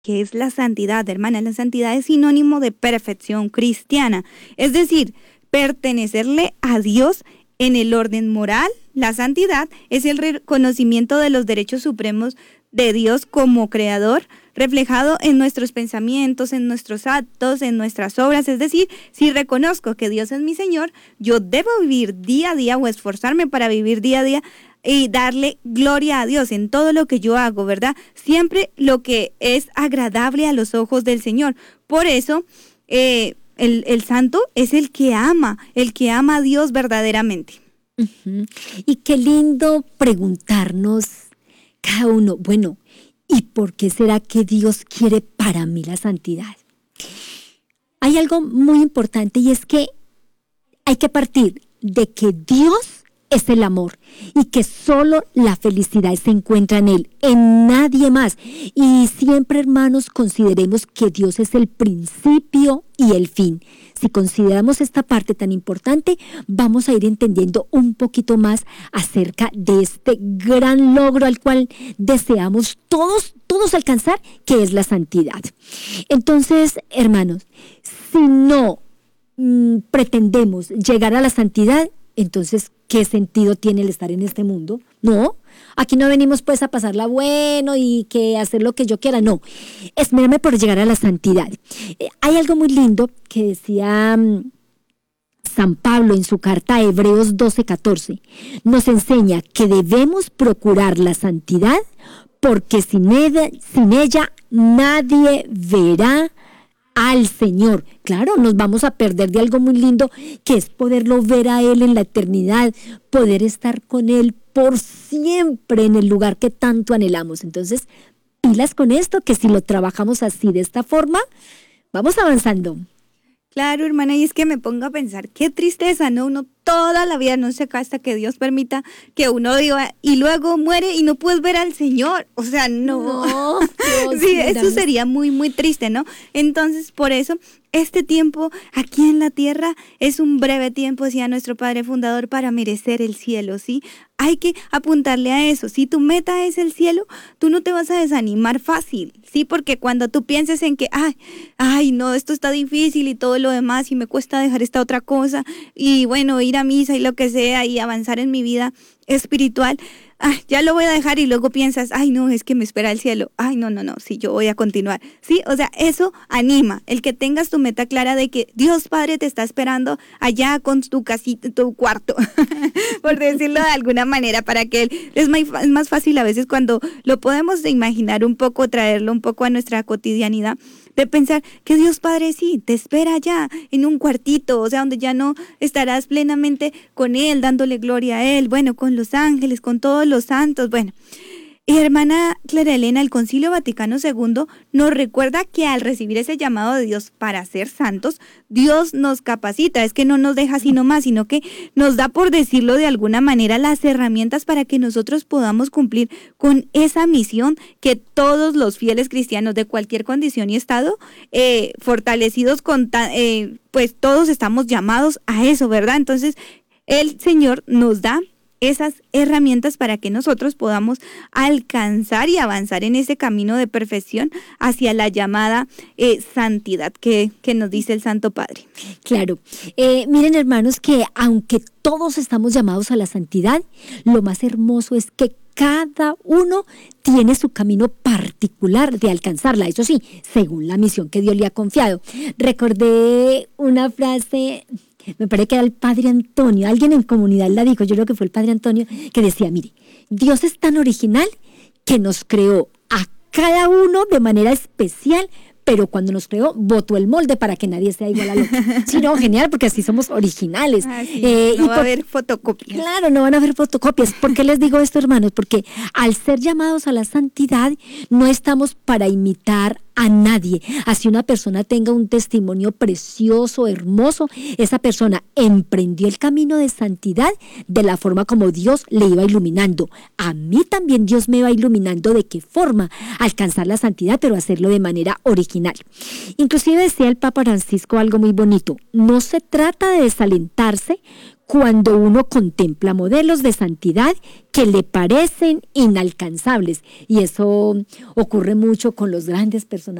¿Qué es la santidad, hermana? La santidad es sinónimo de perfección cristiana, es decir, pertenecerle a Dios en el orden moral. La santidad es el reconocimiento de los derechos supremos de Dios como creador, reflejado en nuestros pensamientos, en nuestros actos, en nuestras obras. Es decir, si reconozco que Dios es mi Señor, yo debo vivir día a día o esforzarme para vivir día a día y darle gloria a Dios en todo lo que yo hago, ¿verdad? Siempre lo que es agradable a los ojos del Señor. Por eso, el santo es el que ama a Dios verdaderamente. Uh-huh. Y qué lindo preguntarnos cada uno, bueno, ¿y por qué será que Dios quiere para mí la santidad? Hay algo muy importante y es que hay que partir de que Dios es el amor y que solo la felicidad se encuentra en Él, en nadie más. Y siempre, hermanos, consideremos que Dios es el principio y el fin. Si consideramos esta parte tan importante, vamos a ir entendiendo un poquito más acerca de este gran logro al cual deseamos todos alcanzar, que es la santidad. Entonces, hermanos, si no pretendemos llegar a la santidad, entonces, ¿qué sentido tiene el estar en este mundo? No, aquí no venimos pues a pasarla bueno y que hacer lo que yo quiera, no. Esmérame por llegar a la santidad. Hay algo muy lindo que decía San Pablo en su carta a Hebreos 12:14. Nos enseña que debemos procurar la santidad porque sin ella nadie verá al Señor. Claro, nos vamos a perder de algo muy lindo, que es poderlo ver a Él en la eternidad, poder estar con Él por siempre en el lugar que tanto anhelamos. Entonces, pilas con esto, que si lo trabajamos así, de esta forma, vamos avanzando. Claro, hermana, y es que me pongo a pensar, qué tristeza, ¿no? Uno toda la vida no se acaba hasta que Dios permita que uno viva y luego muere y no puedes ver al Señor. O sea, no. Sí, eso sería muy, muy triste, ¿no? Entonces, por eso, este tiempo aquí en la tierra es un breve tiempo, decía nuestro Padre Fundador, para merecer el cielo, ¿sí? Hay que apuntarle a eso. Si tu meta es el cielo, tú no te vas a desanimar fácil, ¿sí? Porque cuando tú pienses en que, ay, no, esto está difícil y todo lo demás y me cuesta dejar esta otra cosa y bueno, ir a misa y lo que sea y avanzar en mi vida espiritual, ya lo voy a dejar y luego piensas, ay no, es que me espera el cielo, ay no, sí, yo voy a continuar, sí, o sea, eso anima, el que tengas tu meta clara de que Dios Padre te está esperando allá con tu casita, tu cuarto, por decirlo de alguna manera, para que Él, es más fácil a veces cuando lo podemos imaginar un poco, traerlo un poco a nuestra cotidianidad, de pensar que Dios Padre sí, te espera allá en un cuartito, o sea, donde ya no estarás plenamente con Él, dándole gloria a Él, bueno, con los ángeles, con todos los santos, bueno. Y hermana Clara Elena, el Concilio Vaticano II nos recuerda que al recibir ese llamado de Dios para ser santos, Dios nos capacita, es que no nos deja así nomás, sino que nos da, por decirlo de alguna manera, las herramientas para que nosotros podamos cumplir con esa misión que todos los fieles cristianos de cualquier condición y estado, fortalecidos pues todos estamos llamados a eso, ¿verdad? Entonces, el Señor nos da esas herramientas para que nosotros podamos alcanzar y avanzar en ese camino de perfección hacia la llamada santidad que nos dice el Santo Padre. Claro. Miren, hermanos, que aunque todos estamos llamados a la santidad, lo más hermoso es que cada uno tiene su camino particular de alcanzarla, eso sí, según la misión que Dios le ha confiado. Recordé una frase, me parece que era el Padre Antonio, alguien en comunidad la dijo, yo creo que fue el Padre Antonio, que decía, mire, Dios es tan original que nos creó a cada uno de manera especial, pero cuando nos creó, botó el molde para que nadie sea igual al otro. Sí, no, genial, porque así somos originales. Sí, no va a haber fotocopias. Claro, no van a haber fotocopias. ¿Por qué les digo esto, hermanos? Porque al ser llamados a la santidad, no estamos para imitar a nadie. Así una persona tenga un testimonio precioso, hermoso, esa persona emprendió el camino de santidad de la forma como Dios le iba iluminando. A mí también Dios me va iluminando de qué forma alcanzar la santidad, pero hacerlo de manera original. Inclusive decía el Papa Francisco algo muy bonito, no se trata de desalentarse cuando uno contempla modelos de santidad que le parecen inalcanzables. Y eso ocurre mucho con los grandes personajes